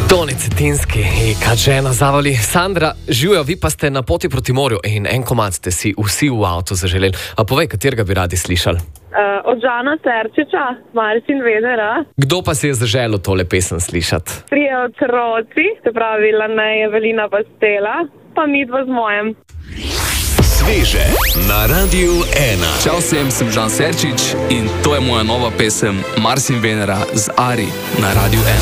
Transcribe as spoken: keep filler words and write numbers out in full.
Toni Cetinski in Kadžena Zavali. Sandra, živijo, vi pa ste na poti proti morju in en komad ste si vsi v avtu zaželeli. A povej, katerega bi radi slišali? Uh, od Žana Terčiča, Marsin Vedera. Kdo pa si je zaželel tole pesem slišati? Trije otroci, se pravi Lane, Evelina pa Stela, pa midva z mojem. Sveže na Radiu ena. Čau vsem, sem Žan Serčič in to je moja nova pesem Marsin Venera z Ari na Radiu ena.